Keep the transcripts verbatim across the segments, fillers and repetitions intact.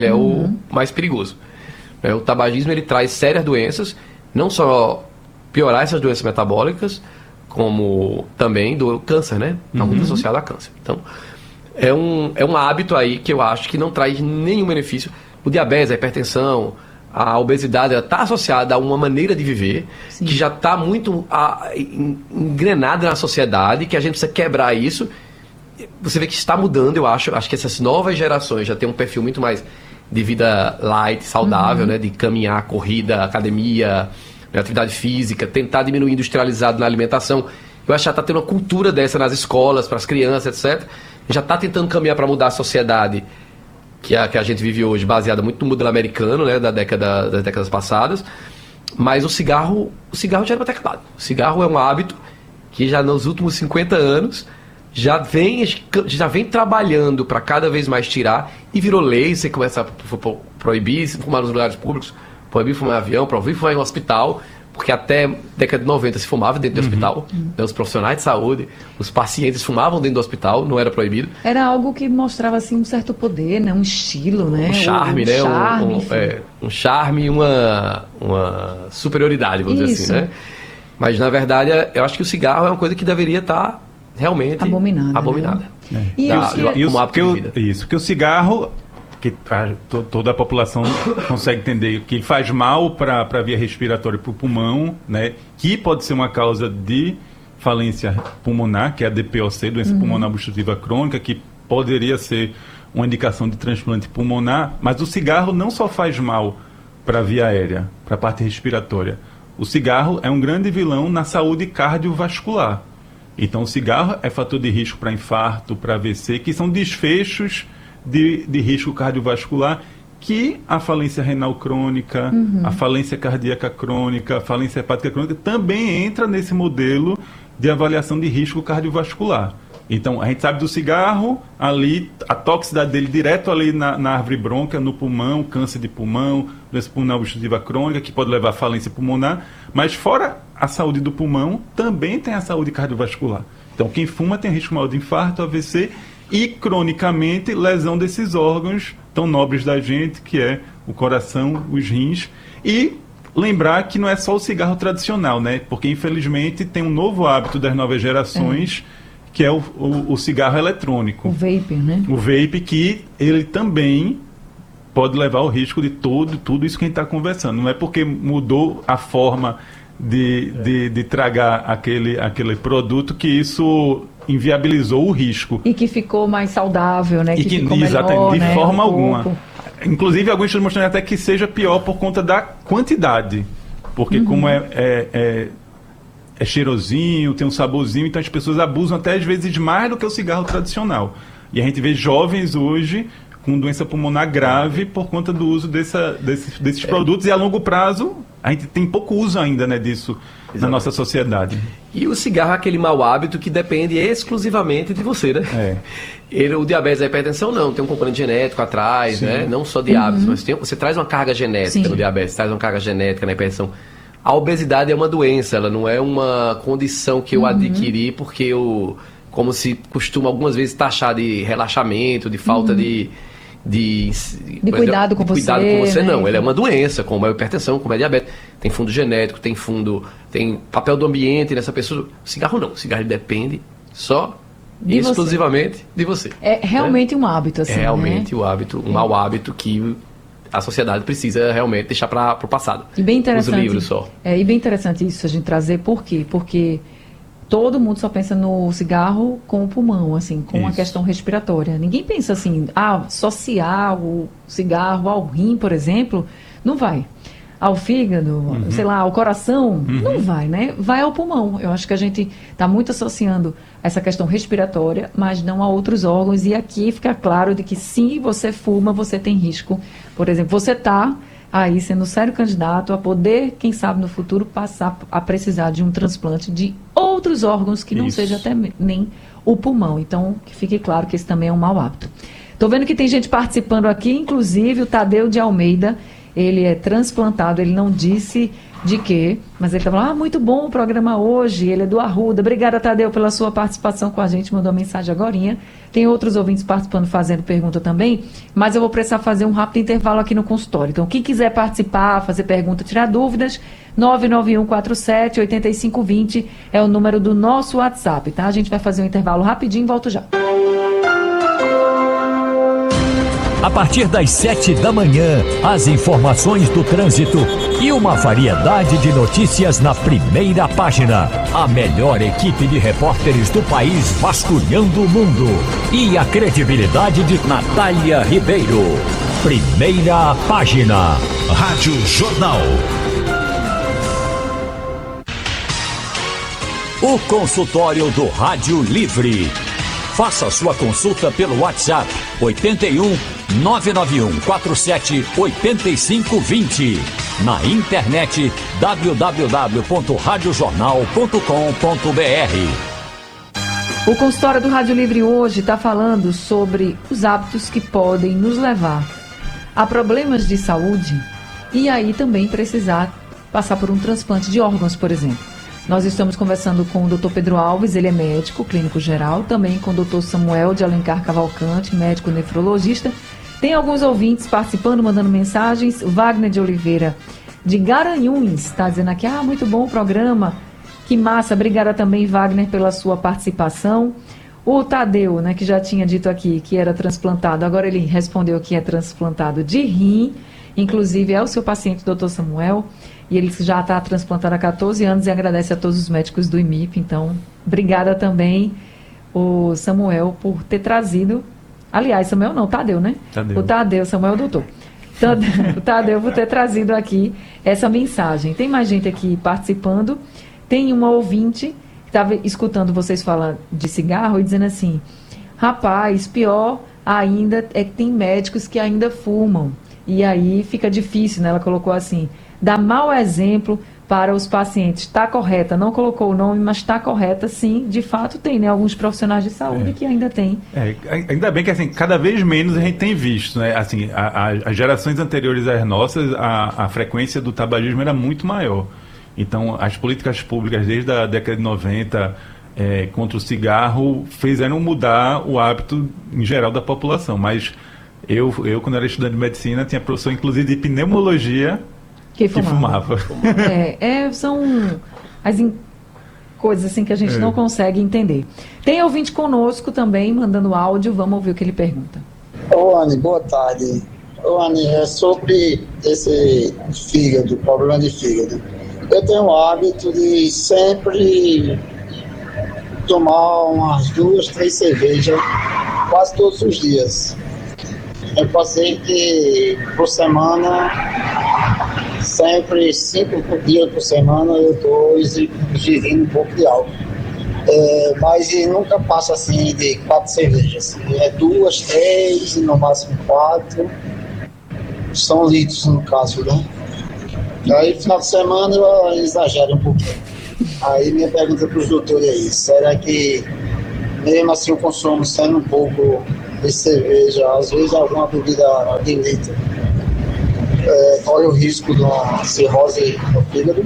é Uhum. o mais perigoso. É, o tabagismo ele traz sérias doenças, não só piorar essas doenças metabólicas, como também do câncer, né? Está muito associado a câncer. Então, é um, é um hábito aí que eu acho que não traz nenhum benefício. O diabetes, a hipertensão, a obesidade, ela está associada a uma maneira de viver Sim. que já está muito a, en- engrenada na sociedade, que a gente precisa quebrar isso. Você vê que está mudando, eu acho. Acho que essas novas gerações já têm um perfil muito mais de vida light, saudável, né? De caminhar, corrida, academia, né? Atividade física, tentar diminuir industrializado na alimentação. Eu acho que já está tendo uma cultura dessa nas escolas, para as crianças, etcétera. Já está tentando caminhar para mudar a sociedade que a, que a gente vive hoje, baseada muito no modelo americano, né? Da década, das décadas passadas. Mas o cigarro, o cigarro já era para ter acabado. O cigarro é um hábito que já nos últimos cinquenta anos já vem, já vem trabalhando para cada vez mais tirar e virou lei. Você começa a proibir fumar nos lugares públicos, proibir fumar em avião, proibir fumar em um hospital, porque até década de noventa se fumava dentro do hospital, né? Os profissionais de saúde, os pacientes fumavam dentro do hospital, não era proibido. Era algo que mostrava assim um certo poder, né? Um estilo, né? Um charme, um né? Charme, um, um, enfim. é, um charme e uma, uma superioridade, vamos dizer Isso. assim, né? Mas, na verdade, eu acho que o cigarro é uma coisa que deveria estar realmente Abominada, abominada. né? E Tá, isso- eu- E o, como hábito que de o- vida. isso, que o cigarro, que a- to- toda a população consegue entender que ele faz mal para a via respiratória, para o pulmão, né? Que pode ser uma causa de falência pulmonar, que é a D P O C, doença pulmonar obstrutiva crônica, que poderia ser uma indicação de transplante pulmonar, mas o cigarro não só faz mal para a via aérea, para a parte respiratória. O cigarro é um grande vilão na saúde cardiovascular. Então, o cigarro é fator de risco para infarto, para A V C, que são desfechos de, de risco cardiovascular que a falência renal crônica, a falência cardíaca crônica, a falência hepática crônica também entra nesse modelo de avaliação de risco cardiovascular. Então, a gente sabe do cigarro, ali, a toxicidade dele direto ali na, na árvore brônquia, no pulmão, câncer de pulmão, doença pulmonar obstrutiva crônica, que pode levar à falência pulmonar, mas fora a saúde do pulmão, também tem a saúde cardiovascular. Então, quem fuma tem risco maior de infarto, A V C e, cronicamente, lesão desses órgãos tão nobres da gente, que é o coração, os rins. E lembrar que não é só o cigarro tradicional, né? Porque, infelizmente, tem um novo hábito das novas gerações, que é o, o, o cigarro eletrônico. O vape, né? O vape, que ele também pode levar ao risco de todo, tudo isso que a gente está conversando. Não é porque mudou a forma de, de, de tragar aquele, aquele produto que isso inviabilizou o risco. E que ficou mais saudável, né? E que, ficou exatamente, melhor, de né? forma O alguma. corpo. Inclusive, alguns estão mostrando até que seja pior por conta da quantidade. Porque como é, é, é, é cheirosinho, tem um saborzinho, então as pessoas abusam até às vezes mais do que o cigarro tradicional. E a gente vê jovens hoje com doença pulmonar grave por conta do uso dessa, desses, desses produtos, e a longo prazo a gente tem pouco uso ainda, né, disso na nossa sociedade. E o cigarro é aquele mau hábito que depende exclusivamente de você, né? É. Ele, o diabetes e a hipertensão não, tem um componente genético atrás, Sim. né? Não só de hábitos, mas tem, você traz uma carga genética Sim. no diabetes, traz uma carga genética na hipertensão. A obesidade é uma doença, ela não é uma condição que eu adquiri porque eu, como se costuma algumas vezes taxar de relaxamento, de falta de... De, De cuidado com de cuidado você, com você, né? não. Ele é uma doença, como é a hipertensão, como é a diabetes. Tem fundo genético, tem fundo, tem papel do ambiente nessa pessoa. O cigarro não. O cigarro depende só De exclusivamente você. de você. É realmente um hábito, assim, É realmente né? o hábito, um mau hábito que a sociedade precisa realmente deixar para o passado. E bem interessante. Os livros só. É, e bem interessante isso a gente trazer, por quê? Porque todo mundo só pensa no cigarro com o pulmão, assim, com a Isso. questão respiratória. Ninguém pensa assim, ah, associar o cigarro ao rim, por exemplo, não vai. Ao fígado, sei lá, ao coração, não vai, né? Vai ao pulmão. Eu acho que a gente está muito associando essa questão respiratória, mas não a outros órgãos. E aqui fica claro de que se você fuma, você tem risco. Por exemplo, você está aí sendo sério candidato a poder, quem sabe no futuro, passar a precisar de um transplante de outros órgãos que não Isso. seja até nem o pulmão. Então, que fique claro que esse também é um mau hábito. Estou vendo que tem gente participando aqui, inclusive o Tadeu de Almeida, ele é transplantado, ele não disse de que, mas ele tá falando, ah, muito bom o programa hoje, ele é do Arruda, obrigada, Tadeu, pela sua participação com a gente, mandou uma mensagem agorinha, tem outros ouvintes participando, fazendo pergunta também, mas eu vou precisar fazer um rápido intervalo aqui no consultório, então quem quiser participar, fazer pergunta, tirar dúvidas, nove nove um quatro sete oito cinco dois zero é o número do nosso WhatsApp, tá? A gente vai fazer um intervalo rapidinho e volto já. A partir das sete da manhã, as informações do trânsito e uma variedade de notícias na primeira página. A melhor equipe de repórteres do país vasculhando o mundo. E a credibilidade de Natália Ribeiro. Primeira página. Rádio Jornal. O consultório do Rádio Livre. Faça sua consulta pelo WhatsApp oito um nove nove um quatro sete oito cinco dois zero. Na internet w w w ponto rádio jornal ponto com ponto b r. O consultório do Rádio Livre hoje está falando sobre os hábitos que podem nos levar a problemas de saúde e aí também precisar passar por um transplante de órgãos, por exemplo. Nós estamos conversando com o doutor Pedro Alves, ele é médico, clínico geral, também com o doutor Samuel de Alencar Cavalcante, médico nefrologista. Tem alguns ouvintes participando, mandando mensagens. Wagner de Oliveira, de Garanhuns, está dizendo aqui, ah, muito bom o programa, que massa, obrigada também, Wagner, pela sua participação. O Tadeu, né, que já tinha dito aqui que era transplantado, agora ele respondeu que é transplantado de rim, inclusive é o seu paciente, doutor Samuel, e ele já está transplantado há quatorze anos e agradece a todos os médicos do I M I P. Então, obrigada também, o Samuel, por ter trazido. Aliás, Samuel não, Tadeu, né? Tadeu. O Tadeu, Samuel é o doutor. Tadeu, o Tadeu por ter trazido aqui essa mensagem. Tem mais gente aqui participando. Tem uma ouvinte que estava escutando vocês falar de cigarro e dizendo assim, rapaz, pior ainda é que tem médicos que ainda fumam. E aí fica difícil, né? Ela colocou assim, dá mau exemplo para os pacientes. Está correta, não colocou o nome, mas está correta, sim, de fato tem, né? Alguns profissionais de saúde é. que ainda tem. É, ainda bem que, assim, cada vez menos a gente tem visto, né? Assim, a, a, as gerações anteriores às nossas, a, a frequência do tabagismo era muito maior. Então, as políticas públicas desde a década de noventa é, contra o cigarro fizeram mudar o hábito em geral da população, mas eu, eu quando era estudante de medicina, tinha professor, inclusive, de pneumologia, Que fumava. Que fumava. É, é, são as in... coisas assim que a gente é. não consegue entender. Tem ouvinte conosco também, mandando áudio, vamos ouvir o que ele pergunta. Ô, Anny, boa tarde. Ô, Anny, é sobre esse fígado, problema de fígado. Eu tenho o hábito de sempre tomar umas duas, três cervejas quase todos os dias. Eu passei que por semana, sempre cinco por dia por semana, eu estou ingerindo um pouco de álcool. É, mas nunca passa assim de quatro cervejas. É duas, três, no máximo quatro. São litros no caso, né? Aí final de semana eu exagero um pouquinho. Aí minha pergunta para os doutores aí, será que mesmo assim o consumo sendo um pouco de cerveja, às vezes alguma bebida de leite, é, corre o risco de uma cirrose no fígado?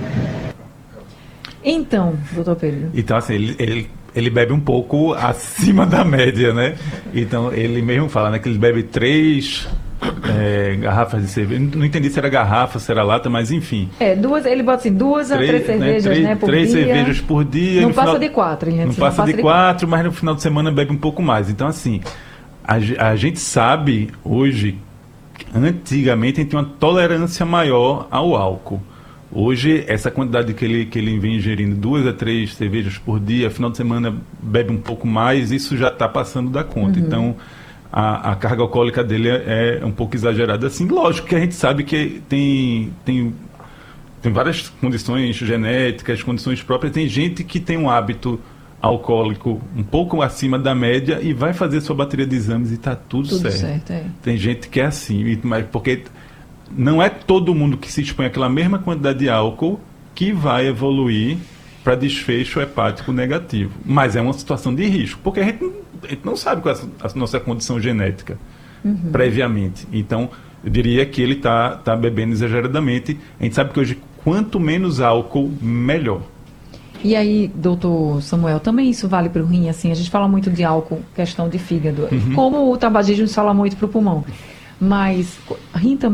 Então, doutor Pedro. Então, assim, ele, ele, ele bebe um pouco acima da média, né? Então, ele mesmo fala, né, que ele bebe três é, garrafas de cerveja. Não entendi se era garrafa, se era lata, mas enfim. É, duas, ele bota assim, duas três, a três cervejas, né, três, né, por três dia. Três cervejas por dia. Não passa final, de quatro, hein? Não, Assim, passa, não passa de, de quatro, quatro, mas no final de semana bebe um pouco mais. Então, assim, a, a gente sabe hoje, antigamente a gente tinha uma tolerância maior ao álcool. Hoje, essa quantidade que ele, que ele vem ingerindo, duas a três cervejas por dia, final de semana bebe um pouco mais, isso já está passando da conta. Uhum. Então, a, a carga alcoólica dele é, é um pouco exagerada. Assim, lógico que a gente sabe que tem, tem, tem várias condições genéticas, condições próprias. Tem gente que tem um hábito alcoólico um pouco acima da média e vai fazer sua bateria de exames e está tudo, tudo certo. certo é. Tem gente que é assim, mas porque não é todo mundo que se expõe àquela mesma quantidade de álcool que vai evoluir para desfecho hepático negativo. Mas é uma situação de risco, porque a gente, a gente não sabe qual é a nossa condição genética uhum. previamente. Então, eu diria que ele está tá bebendo exageradamente. A gente sabe que hoje quanto menos álcool, melhor. E aí, doutor Samuel, também isso vale para o rim, assim, a gente fala muito de álcool, questão de fígado, Uhum. como o tabagismo fala muito para o pulmão, mas rim também